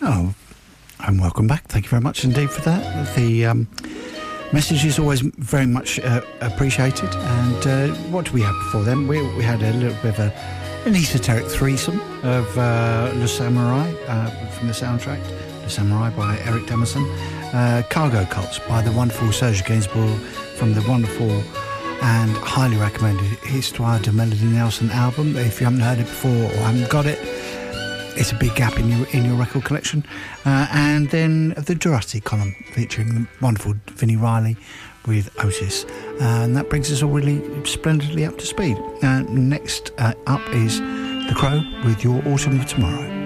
Oh, and welcome back. Thank you very much indeed for that. The message is always very much appreciated. And what do we have before then? We had a little bit of an esoteric threesome of Le Samurai from the soundtrack, Le Samurai by Eric Emerson, Cargo Cults by the wonderful Serge Gainsbourg from the wonderful and highly recommended Histoire de Melody Nelson album. If you haven't heard it before or haven't got it, it's a big gap in your record collection. And then the Jurassic column featuring the wonderful Vinnie Riley with Otis. And that brings us all really splendidly up to speed. Next up is The Crow with Your Autumn of Tomorrow.